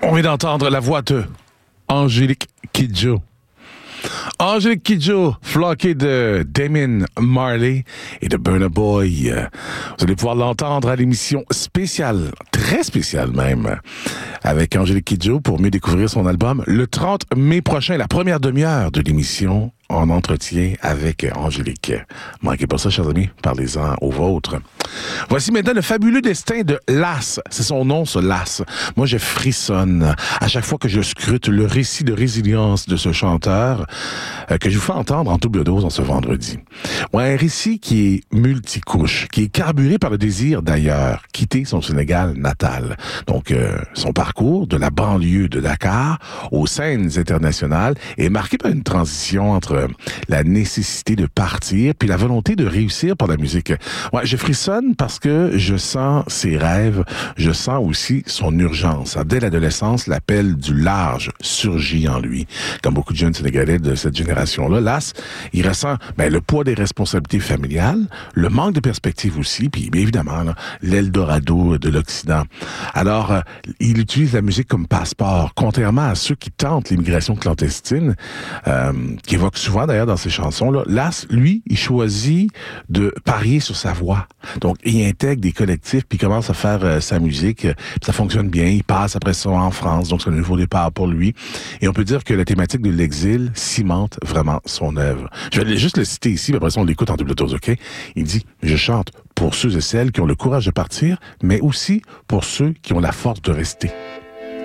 On vient d'entendre la voix de Angélique Kidjo. Angélique Kidjo, flanquée de Damien Marley et de Burna Boy. Vous allez pouvoir l'entendre à l'émission spéciale, très spéciale même, avec Angélique Kidjo pour mieux découvrir son album le 30 mai prochain, la première demi-heure de l'émission en entretien avec Angélique. Manquez pas ça, chers amis, parlez-en aux vôtres. Voici maintenant le fabuleux destin de Lass. C'est son nom, ce Lass. Moi, je frissonne à chaque fois que je scrute le récit de résilience de ce chanteur que je vous fais entendre en double dose en ce vendredi. Ouais, un récit qui est multicouche, qui est carburé par le désir d'ailleurs, quitter son Sénégal natal. Donc, son parcours de la banlieue de Dakar aux scènes internationales est marqué par une transition entre la nécessité de partir puis la volonté de réussir par la musique. Ouais, je frissonne parce que je sens ses rêves, je sens aussi son urgence. Dès l'adolescence, l'appel du large surgit en lui. Comme beaucoup de jeunes Sénégalais de cette génération-là, Lass, il ressent le poids des responsabilités familiales, le manque de perspective aussi, puis bien évidemment, l'Eldorado de l'Occident. Alors, il utilise la musique comme passeport, contrairement à ceux qui tentent l'immigration clandestine, qui évoquent souvent d'ailleurs dans ses chansons-là. Lass, lui, il choisit de parier sur sa voix. Donc, il intègre des collectifs, puis il commence à faire sa musique, puis ça fonctionne bien. Il passe après ça en France, donc c'est un nouveau départ pour lui. Et on peut dire que la thématique de l'exil cimente vraiment son œuvre. Je vais juste le citer ici, puis après ça, on l'écoute en double dose, OK? Il dit « Je chante pour ceux et celles qui ont le courage de partir, mais aussi pour ceux qui ont la force de rester. »